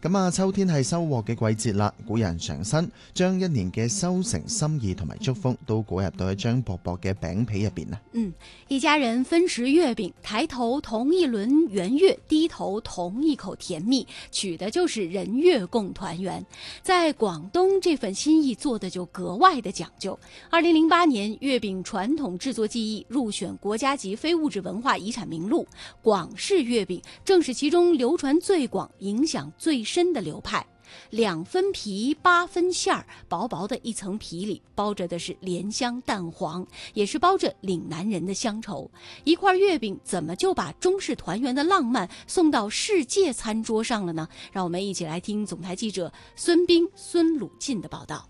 咁啊，秋天係收穫嘅季節啦，古人常新將一年嘅收成心意同埋祝福都裹入到一張薄薄嘅餅皮入邊啊。 一家人分食月餅，抬頭同一輪圓月，低頭同一口甜蜜，取的就是人月共團圓。在廣東，這份心意做的就格外的講究。2008年，月餅傳統製作技藝入選國家級非物質文化遺產名錄，廣式月餅正是其中流傳最廣、影響最深的流派。2分皮8分馅儿，薄薄的一層皮里包着的是蓮香蛋黃，也是包着嶺南人的鄉愁。一塊月餅怎麼就把中式團圓的浪漫送到世界餐桌上了呢？讓我們一起來聽總台記者孫斌、孫魯進的報道。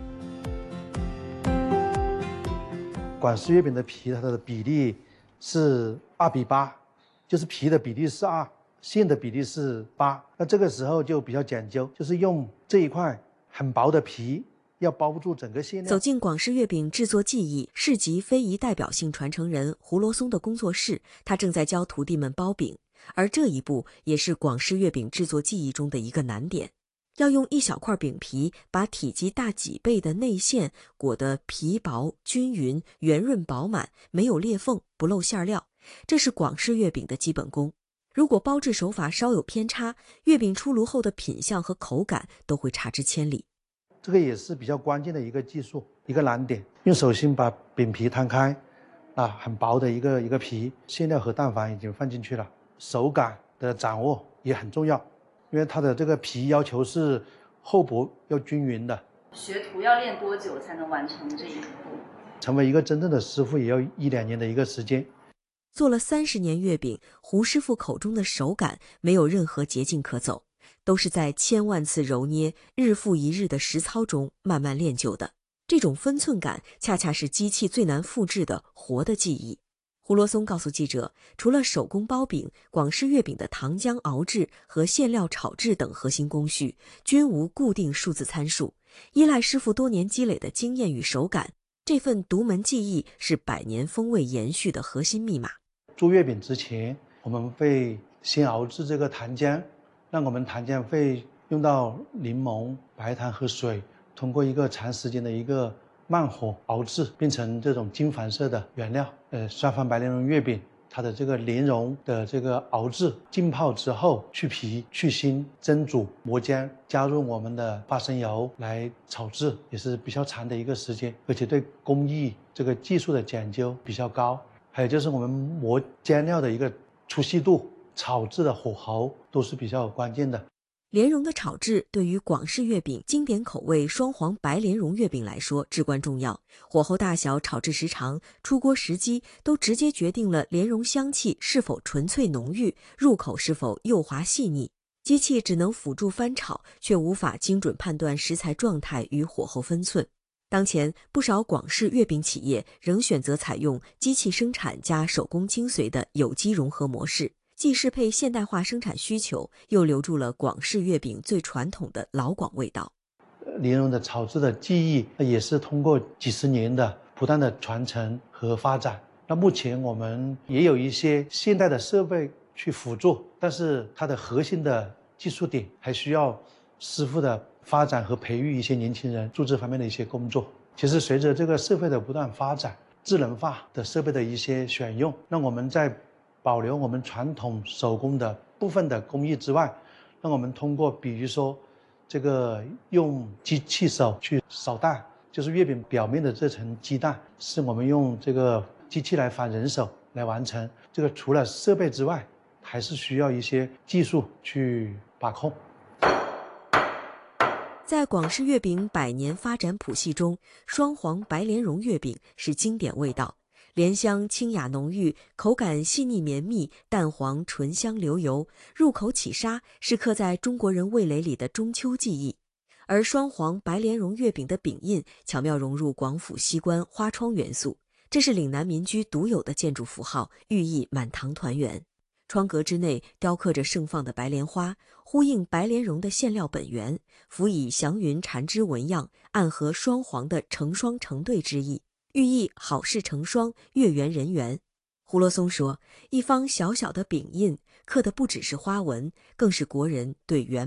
廣式月餅的皮，它的比例是2:8，就是皮的比例是2，馅的比例是8。那这个时候就比较讲究，就是用这一块很薄的皮，要包住整个馅料。 走进廣式月餅製作技藝市級非遺代表性傳承人胡羅松的工作室，他正在教徒弟們包餅，而這一步也是廣式月餅製作技藝中的一個難點。要用一小塊餅皮把體積大幾倍的內餡裹得皮薄均勻、圓潤飽滿，沒有裂縫，不漏餡料，這是廣式月餅的基本功。如果包製手法稍有偏差，月餅出爐後的品相和口感都會差之千里。 這個也是比較關鍵的一個技術，一個難點。用手心把餅皮攤開，很薄的一個皮，餡料和蛋黃已經放進去了，手感的掌握也很重要。因為它的這個皮要求是厚薄要均勻的。 學徒要練多久才能完成這一步？ 成為一個真正的師傅也要1-2年的一個時間。 做了30年月餅，胡師傅口中的手感沒有任何捷徑可走，都是在千萬次揉捏、日復一日的實操中慢慢練就的。這種分寸感恰恰是機器最難複製的活的技藝。胡羅松告訴記者，除了手工包餅，廣式月餅的糖漿熬製和餡料炒製等核心工序均無固定數字參數，依賴師傅多年積累的經驗與手感，這份獨門技藝是百年風味延續的核心密碼。 做月餅之前，我們會先熬製這個糖漿，讓我們糖漿會用到檸檬、白糖和水，通過一個長時間的一個慢火熬製，變成這種金黃色的原料。雙黃白蓮蓉月餅，它的這個蓮蓉的這個熬製浸泡之後，去皮、去心、蒸煮、磨漿，加入我們的花生油來炒製，也是比較長的一個時間，而且對工藝這個技術的講究比較高。還有就是我們磨漿料的一個粗細度、炒製的火候都是比較關鍵的。 蓮蓉的炒製對於廣式月餅經典口味雙黃白蓮蓉月餅來說至關重要，火候大小、炒製時長、出鍋時機都直接決定了蓮蓉香氣是否純粹濃郁，入口是否幼滑細膩。機器只能輔助翻炒，卻無法精準判斷食材狀態與火候分寸。當前不少廣式月餅企業仍選擇採用機器生產加手工精髓的有機融合模式，既適配現代化生產需求，又留住了廣式月餅最傳統的老廣味道。 蓮蓉的炒製的技藝也是通過幾十年的不斷的傳承和發展。那目前我們也有一些現代的設備去輔助，但是它的核心的技術點還需要師傅的發展和培育一些年輕人做這方面的一些工作。其實隨着這個社會的不斷發展，智能化的設備的一些選用，讓我們在保留我們傳統手工的部分的工藝之外，讓我們通過比如說這個用機器手去掃蛋，就是月餅表面的這層雞蛋，是我們用這個機器來仿人手來完成。這個除了設備之外，還是需要一些技術去把控。 在廣式月餅百年發展譜系中，雙黃白蓮蓉月餅是經典味道，蓮香清雅濃郁，口感細膩綿密，蛋黃醇香流油，入口起沙，是刻在中國人味蕾裡的中秋記憶。而雙黃白蓮蓉月餅的餅印巧妙融入廣府西關花窗元素，這是嶺南民居獨有的建築符號，寓意滿堂團圓。窗格之內雕刻着盛放的白蓮花，呼應白蓮蓉的餡料本源，輔以祥雲纏枝紋樣，暗合雙黃的成雙成對之意，寓意好事成雙，月圓人圓。胡羅松說，一方小小的餅印刻的不只是花紋，更是國人對圓